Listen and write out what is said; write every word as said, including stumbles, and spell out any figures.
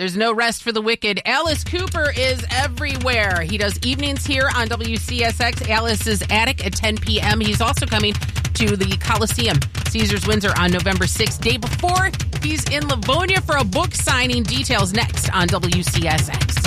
There's no rest for the wicked. Alice Cooper is everywhere. He does evenings here on W C S X, Alice's Attic at ten p.m. He's also coming to the Coliseum, Caesars Windsor, on November sixth. Day before, he's in Livonia for a book signing. Details next on W C S X.